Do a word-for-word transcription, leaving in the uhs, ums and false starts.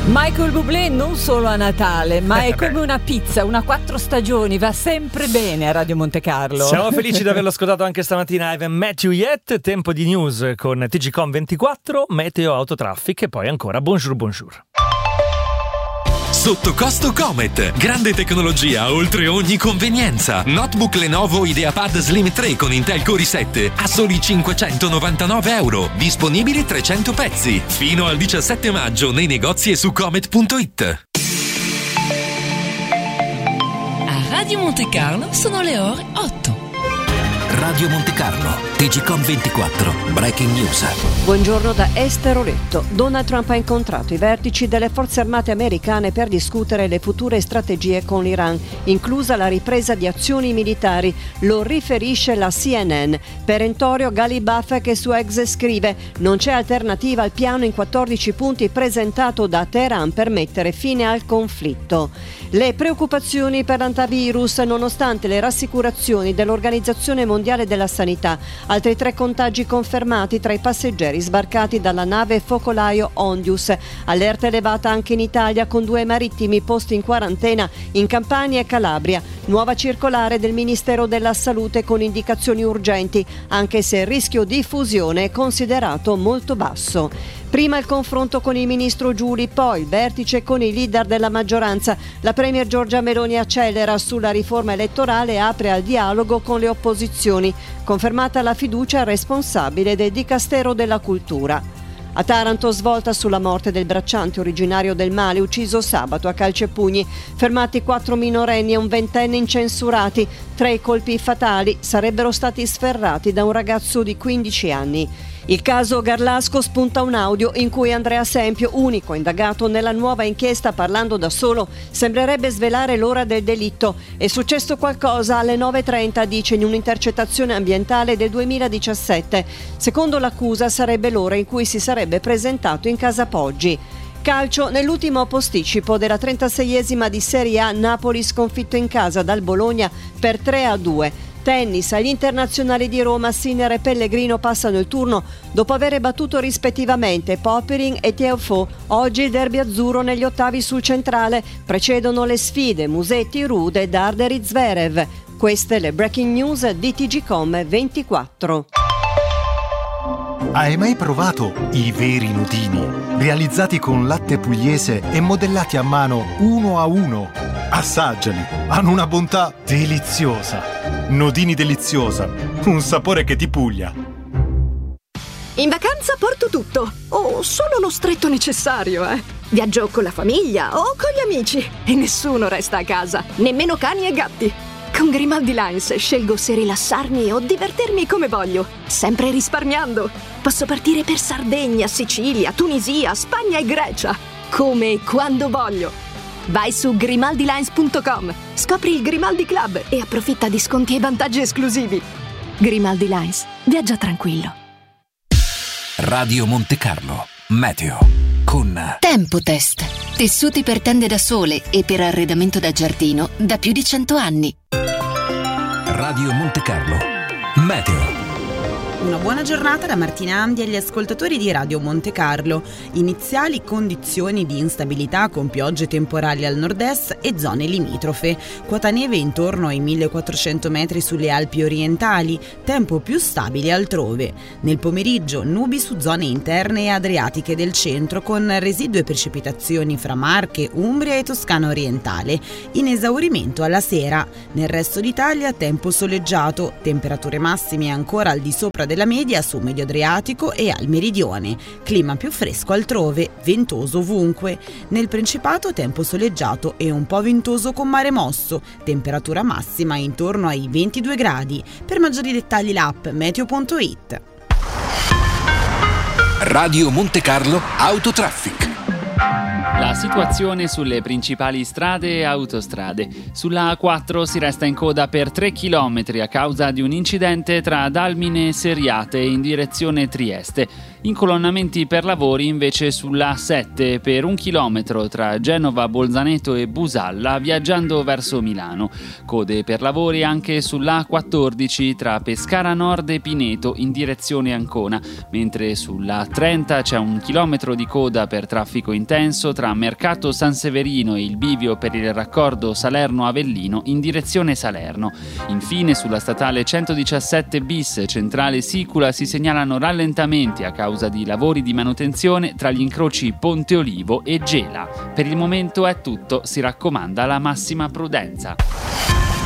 Michael Bublé non solo a Natale, ma è come una pizza, una quattro stagioni, va sempre bene a Radio Monte Carlo. Siamo felici di averlo ascoltato anche stamattina. I haven't met you yet. Tempo di news con T G Com ventiquattro, Meteo, Autotraffic e poi ancora Bonjour Bonjour. Sotto costo Comet, grande tecnologia oltre ogni convenienza. Notebook Lenovo IdeaPad Slim tre con Intel Core i sette a soli cinquecentonovantanove euro. Disponibili trecento pezzi. Fino al diciassette maggio nei negozi e su comet punto it. A Radio Monte Carlo sono le ore otto. Radio Monte Carlo, T G Com ventiquattro, Breaking News. Buongiorno da Esther Oletto. Donald Trump ha incontrato i vertici delle forze armate americane per discutere le future strategie con l'Iran, inclusa la ripresa di azioni militari. Lo riferisce la C N N. Perentorio Galibaf che su X scrive: non c'è alternativa al piano in quattordici punti presentato da Teheran per mettere fine al conflitto. Le preoccupazioni per l'antivirus nonostante le rassicurazioni dell'Organizzazione Mondiale della Sanità. Altri tre contagi confermati tra i passeggeri sbarcati dalla nave focolaio Ondius. Allerta elevata anche in Italia con due marittimi posti in quarantena in Campania e Calabria. Nuova circolare del Ministero della Salute con indicazioni urgenti, anche se il rischio di fusione è considerato molto basso. Prima il confronto con il ministro Giuli, poi il vertice con i leader della maggioranza. La premier Giorgia Meloni accelera sulla riforma elettorale e apre al dialogo con le opposizioni. Confermata la fiducia al responsabile del Dicastero della Cultura. A Taranto svolta sulla morte del bracciante originario del Mali ucciso sabato a calci e pugni. Fermati quattro minorenni e un ventenne incensurati. Tre colpi fatali sarebbero stati sferrati da un ragazzo di quindici anni. Il caso Garlasco spunta un audio in cui Andrea Sempio, unico indagato nella nuova inchiesta parlando da solo, sembrerebbe svelare l'ora del delitto. È successo qualcosa alle nove e trenta, dice in un'intercettazione ambientale del duemiladiciassette. Secondo l'accusa sarebbe l'ora in cui si sarebbe presentato in casa Poggi. Calcio, nell'ultimo posticipo della trentaseiesima di Serie A, Napoli sconfitto in casa dal Bologna per tre a due. Tennis, agli internazionali di Roma, Sinner e Pellegrino passano il turno dopo aver battuto rispettivamente Popyrin e Tiafoe. Oggi il derby azzurro negli ottavi sul centrale. Precedono le sfide Musetti, Rude e Darderi Zverev. Queste le breaking news di T G Com ventiquattro. Hai mai provato i veri nudini? Realizzati con latte pugliese e modellati a mano uno a uno. Assaggiali, hanno una bontà deliziosa. Nodini deliziosa, un sapore che ti puglia. In vacanza porto tutto, o solo lo stretto necessario, eh. Viaggio con la famiglia o con gli amici e nessuno resta a casa, nemmeno cani e gatti. Con Grimaldi Lines scelgo se rilassarmi o divertirmi come voglio, sempre risparmiando. Posso partire per Sardegna, Sicilia, Tunisia, Spagna e Grecia, come e quando voglio. Vai su grimaldi lines punto com, scopri il Grimaldi Club e approfitta di sconti e vantaggi esclusivi. Grimaldi Lines, viaggia tranquillo. Radio Monte Carlo, Meteo, con Tempotest. Tessuti per tende da sole e per arredamento da giardino da più di cento anni. Radio Monte Carlo, Meteo. Una buona giornata da Martina Andi agli ascoltatori di Radio Monte Carlo. Iniziali condizioni di instabilità con piogge temporali al nord-est e zone limitrofe. Quota neve intorno ai millequattrocento metri sulle Alpi orientali, tempo più stabile altrove. Nel pomeriggio nubi su zone interne e adriatiche del centro con residue precipitazioni fra Marche, Umbria e Toscana orientale. In esaurimento alla sera. Nel resto d'Italia tempo soleggiato, temperature massime ancora al di sopra della media su Medio Adriatico e al meridione, clima più fresco altrove, ventoso ovunque. Nel Principato tempo soleggiato e un po' ventoso con mare mosso, temperatura massima intorno ai ventidue gradi. Per maggiori dettagli l'app meteo punto it. Radio Monte Carlo Autotraffic. La situazione sulle principali strade e autostrade. Sulla A quattro si resta in coda per tre chilometri a causa di un incidente tra Dalmine e Seriate in direzione Trieste. Incolonnamenti per lavori invece sulla A sette per un chilometro tra Genova, Bolzaneto e Busalla viaggiando verso Milano. Code per lavori anche sulla A quattordici tra Pescara Nord e Pineto in direzione Ancona, mentre sulla A trenta c'è un chilometro di coda per traffico intenso tra Mercato San Severino e il bivio per il raccordo Salerno-Avellino in direzione Salerno. Infine sulla statale centodiciassette bis centrale Sicula si segnalano rallentamenti a causa di lavori di manutenzione tra gli incroci Ponte Olivo e Gela. Per il momento è tutto, si raccomanda la massima prudenza.